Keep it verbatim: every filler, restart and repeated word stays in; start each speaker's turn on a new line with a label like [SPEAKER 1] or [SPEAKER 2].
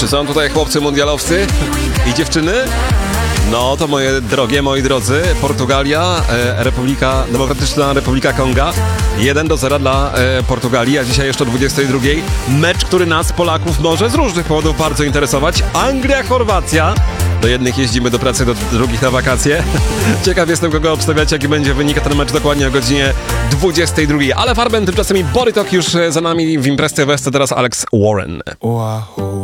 [SPEAKER 1] Czy są tutaj chłopcy mundialowcy i dziewczyny? No to moje drogie, moi drodzy, Portugalia, e, Republika, Demokratyczna Republika Konga, jeden do zera dla e, Portugalii, a dzisiaj jeszcze o dwudziestej drugiej mecz, który nas, Polaków, może z różnych powodów bardzo interesować. Anglia, Chorwacja. Do jednych jeździmy do pracy, do drugich na wakacje. Ciekaw jestem, kogo obstawiacie, jaki będzie wynik, ten mecz dokładnie o godzinie dwudziestej drugiej. Ale Farben, tymczasem i Borytok już za nami w Imprez T V, teraz Alex Warren.
[SPEAKER 2] Wahoo.